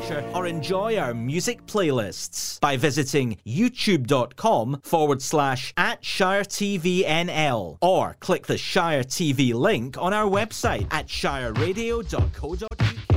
feature or enjoy our music playlists by visiting youtube.com/@ShireTVNL or click the Shire TV link on our website at shireradio.co.uk.